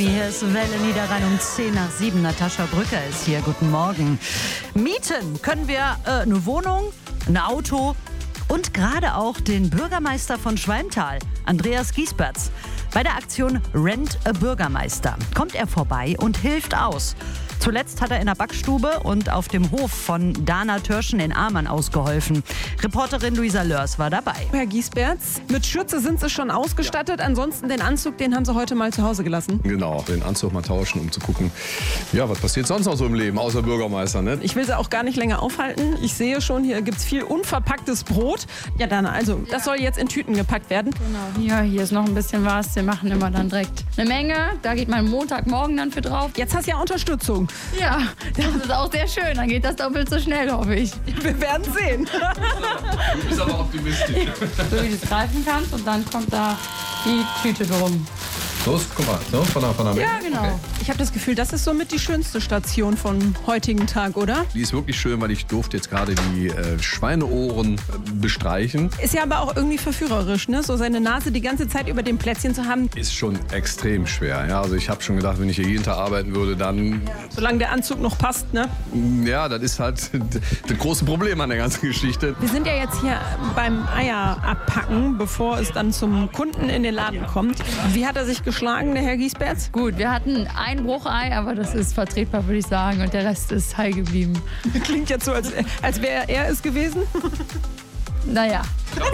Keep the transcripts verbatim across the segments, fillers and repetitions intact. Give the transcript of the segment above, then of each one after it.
Hier ist Welle Niederrhein um zehn nach sieben. Natascha Brücker ist hier. Guten Morgen. Mieten können wir äh, eine Wohnung, ein Auto und gerade auch den Bürgermeister von Schwalmtal, Andreas Giesberts. Bei der Aktion Rent a Bürgermeister kommt er vorbei und hilft aus. Zuletzt hat er in der Backstube und auf dem Hof von Dana Törschen in Amann ausgeholfen. Reporterin Luisa Lörs war dabei. Herr Giesberts, mit Schürze sind Sie schon ausgestattet. Ja. Ansonsten den Anzug, den haben Sie heute mal zu Hause gelassen. Genau, den Anzug mal tauschen, um zu gucken, ja, was passiert sonst noch so im Leben, außer Bürgermeister, ne? Ich will Sie auch gar nicht länger aufhalten. Ich sehe schon, hier gibt es viel unverpacktes Brot. Ja, Dana, also das soll jetzt in Tüten gepackt werden. Genau, ja, hier ist noch ein bisschen was. Wir machen immer dann direkt eine Menge. Da geht mein Montagmorgen dann für drauf. Jetzt hast du ja Unterstützung. Ja, das ist auch sehr schön. Dann geht das doppelt so schnell, hoffe ich. Wir werden sehen. Du bist aber optimistisch. So wie du es greifen kannst und dann kommt da die Tüte drum. Los, guck mal, so, von der, von der Ja, genau. Okay. Ich habe das Gefühl, das ist somit die schönste Station vom heutigen Tag, oder? Die ist wirklich schön, weil ich durfte jetzt gerade die äh, Schweineohren äh, bestreichen. Ist ja aber auch irgendwie verführerisch, ne? So seine Nase die ganze Zeit über dem Plätzchen zu haben. Ist schon extrem schwer. Ja? Also ich habe schon gedacht, wenn ich hier jeden Tag arbeiten würde, dann... Solange der Anzug noch passt, ne? Ja, das ist halt das große Problem an der ganzen Geschichte. Wir sind ja jetzt hier beim Eier abpacken, bevor es dann zum Kunden in den Laden kommt. Wie hat er sich geschlagen, der Herr Giesberts? Gut, wir hatten ein Bruchei, aber das ist vertretbar, würde ich sagen. Und der Rest ist heil geblieben. Klingt jetzt so, als, als wäre er es gewesen. Naja.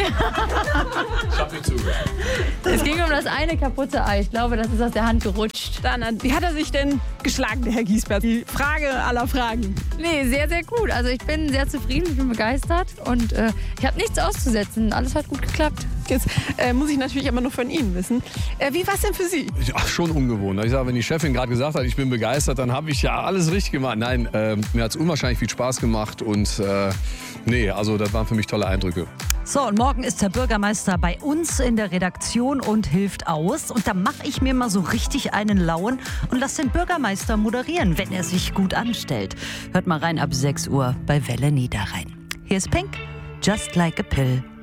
Ich hab dir zugehört. Es ging um das eine kaputte Ei. Ich glaube, das ist aus der Hand gerutscht. Dana, wie hat er sich denn geschlagen, der Herr Giesbert? Die Frage aller Fragen. Nee, sehr, sehr gut. Also ich bin sehr zufrieden, ich bin begeistert. Und äh, ich habe nichts auszusetzen. Alles hat gut geklappt. Jetzt äh, muss ich natürlich immer nur von Ihnen wissen. Äh, wie war es denn für Sie? Ja, schon ungewohnt. Ich sage, wenn die Chefin gerade gesagt hat, ich bin begeistert, dann habe ich ja alles richtig gemacht. Nein, äh, mir hat es unwahrscheinlich viel Spaß gemacht und äh, nee, also das waren für mich tolle Eindrücke. So, und morgen ist der Bürgermeister bei uns in der Redaktion und hilft aus. Und da mache ich mir mal so richtig einen Lauen und lasse den Bürgermeister moderieren, wenn er sich gut anstellt. Hört mal rein ab sechs Uhr bei Welle Niederrhein. Hier ist Pink, Just Like a Pill.